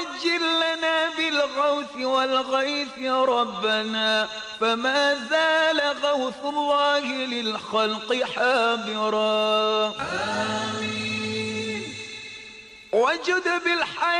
وعجل لنا بالغوث والغيث ربنا، فما زال غوث الله للخلق حاضرا. آمين. وجد بالحياة